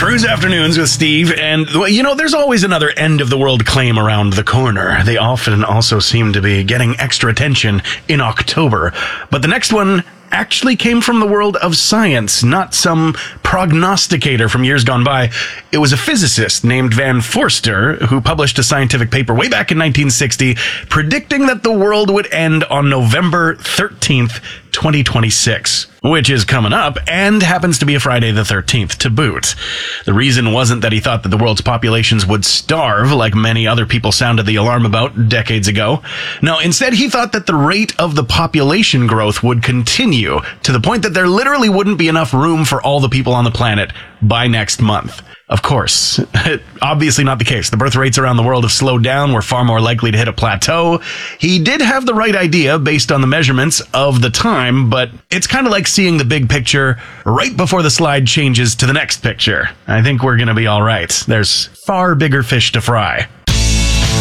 Cruise Afternoons with Steve, and there's always another end of the world claim around the corner. They often also seem to be getting extra attention in October. But the next one actually came from the world of science, not some prognosticator from years gone by. It was a physicist named Van Forster who published a scientific paper way back in 1960 predicting that the world would end on November 13th, 2026, which is coming up and happens to be a Friday the 13th to boot. The reason wasn't that he thought that the world's populations would starve like many other people sounded the alarm about decades ago. No, instead he thought that the rate of the population growth would continue to the point that there literally wouldn't be enough room for all the people on the planet by next month. Of course, obviously not the case. The birth rates around the world have slowed down. We're far more likely to hit a plateau. He did have the right idea based on the measurements of the time, but it's kind of like seeing the big picture right before the slide changes to the next picture. I think we're going to be all right. There's far bigger fish to fry.